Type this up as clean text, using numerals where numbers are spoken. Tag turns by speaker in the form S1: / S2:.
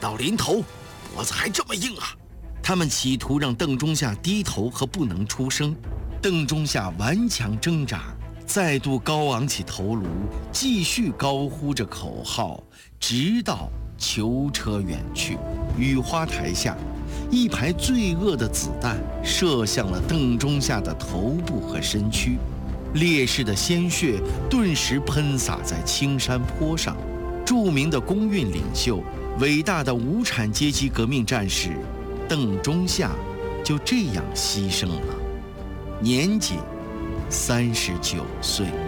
S1: 到临头，脖子还这么硬啊！他们企图让邓中夏低头和不能出声。邓中夏顽强挣扎，再度高昂起头颅，继续高呼着口号，直到囚车远去。雨花台下，一排罪恶的子弹射向了邓中夏的头部和身躯，烈士的鲜血顿时喷洒在青山坡上。著名的工运领袖，伟大的无产阶级革命战士邓中夏就这样牺牲了，年仅39岁。